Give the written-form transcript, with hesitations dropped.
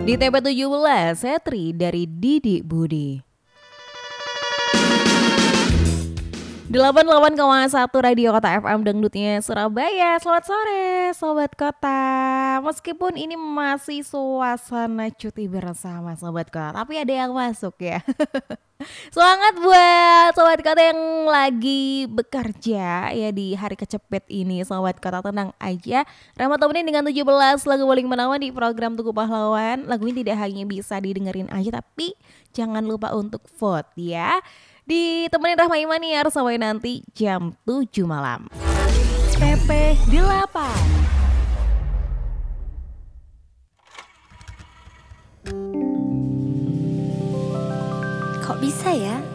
Di TP17, Setri dari Didi Budi. 88,1 Radio Kota FM Dangdutnya Surabaya. Selamat sore Sobat Kota. Meskipun ini masih suasana cuti bersama Sobat Kota, tapi ada yang masuk ya. Semangat buat Sobat Kota yang lagi bekerja ya di hari kecepet ini. Sobat Kota tenang aja, Rahmat temenin dengan 17 lagu paling menawan di program Tugu Pahlawan. Lagu ini tidak hanya bisa didengerin aja, tapi jangan lupa untuk vote ya. Ditemenin Rahma Imaniar sampai nanti jam 7 malam. TP8. Kok bisa ya?